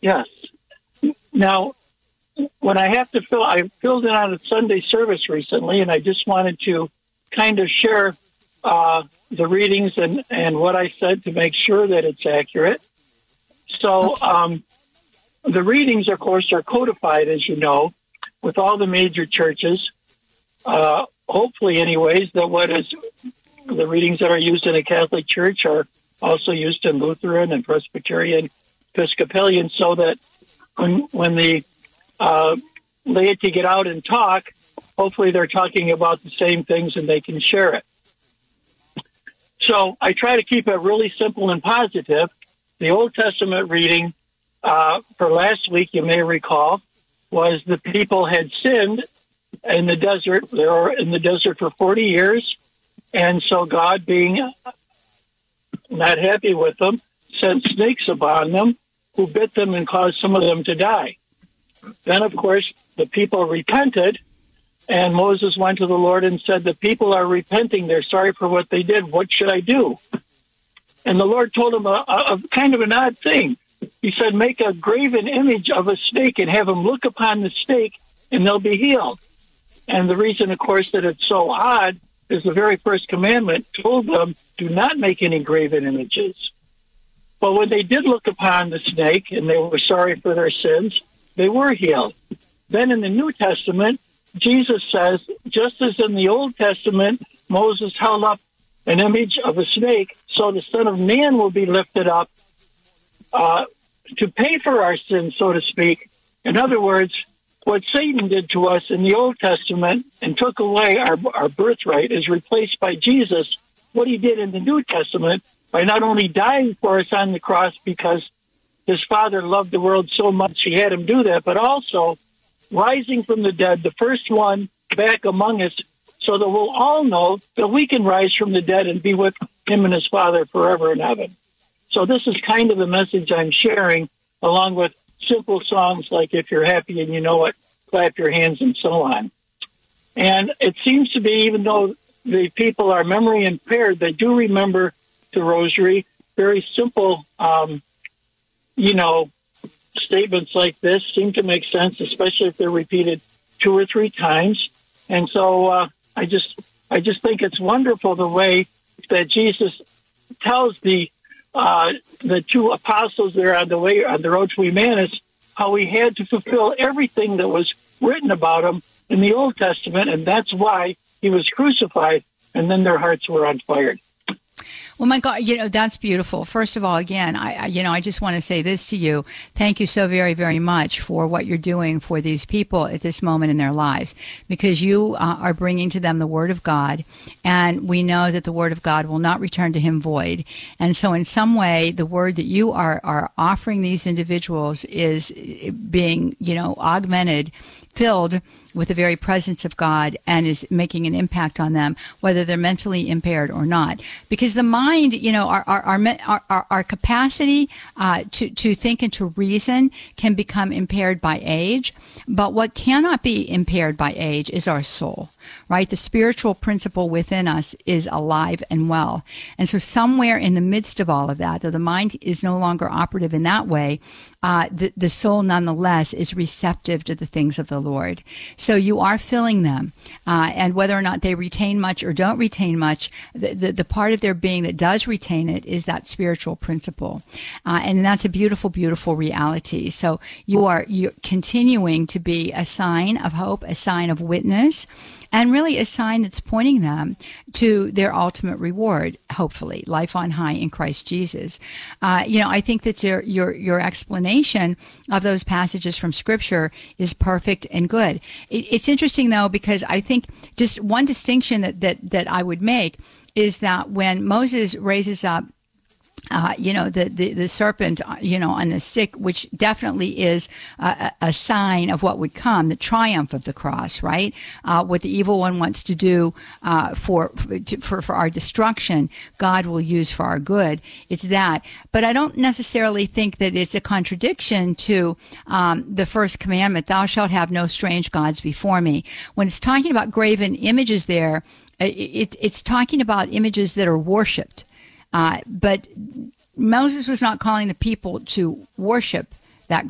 Yes. Now, when I filled in on a Sunday service recently, and I just wanted to kind of share the readings and what I said to make sure that it's accurate. So the readings, of course, are codified, as you know, with all the major churches. Hopefully, anyways, the readings that are used in a Catholic church are also used in Lutheran and Presbyterian, Episcopalian, so that when the laity get out and talk, hopefully they're talking about the same things and they can share it. So I try to keep it really simple and positive. The Old Testament reading for last week, you may recall, was the people had sinned in the desert. They were in the desert for 40 years. And so God, being not happy with them, sent snakes upon them who bit them and caused some of them to die. Then, of course, the people repented, and Moses went to the Lord and said, the people are repenting. They're sorry for what they did. What should I do? And the Lord told him a kind of an odd thing. He said, make a graven image of a snake and have them look upon the snake, and they'll be healed. And the reason, of course, that it's so odd is the very first commandment told them, do not make any graven images. But when they did look upon the snake and they were sorry for their sins, they were healed. Then in the New Testament, Jesus says, just as in the Old Testament, Moses held up an image of a snake, so the Son of Man will be lifted up to pay for our sins, so to speak. In other words, what Satan did to us in the Old Testament and took away our birthright is replaced by Jesus, what he did in the New Testament, by not only dying for us on the cross because his Father loved the world so much he had him do that, but also rising from the dead, the first one back among us, so that we'll all know that we can rise from the dead and be with him and his Father forever in heaven. So this is kind of the message I'm sharing, along with simple songs like If You're Happy and You Know It, Clap Your Hands, and so on. And it seems to be, even though the people are memory impaired, they do remember the rosary. Very simple, statements like this seem to make sense, especially if they're repeated 2 or 3 times. And so I just think it's wonderful the way that Jesus tells the 2 apostles there on the road to Emmaus how he had to fulfill everything that was written about him in the Old Testament, and that's why he was crucified. And then their hearts were on fire. Well, my God, that's beautiful. First of all, again, I just want to say this to you. Thank you so very, very much for what you're doing for these people at this moment in their lives, because you are bringing to them the Word of God, and we know that the Word of God will not return to him void. And so in some way, the Word that you are offering these individuals is being, augmented, filled with the very presence of God, and is making an impact on them, whether they're mentally impaired or not. Because the mind, our capacity to think and to reason can become impaired by age. But what cannot be impaired by age is our soul, right? The spiritual principle within us is alive and well. And so somewhere in the midst of all of that, though the mind is no longer operative in that way, the soul nonetheless is receptive to the things of the Lord. So you are filling them, and whether or not they retain much or don't retain much, the part of their being that does retain it is that spiritual principle, and that's a beautiful, beautiful reality. So you're continuing to be a sign of hope, a sign of witness, and really a sign that's pointing them to their ultimate reward, hopefully, life on high in Christ Jesus. I think that your explanation of those passages from Scripture is perfect and good. It's interesting, though, because I think just one distinction that I would make is that when Moses raises up the serpent, on the stick, which definitely is a sign of what would come, the triumph of the cross, right? What the evil one wants to do for our destruction, God will use for our good. It's that. But I don't necessarily think that it's a contradiction to the first commandment, thou shalt have no strange gods before me. When it's talking about graven images there, it's talking about images that are worshipped. But Moses was not calling the people to worship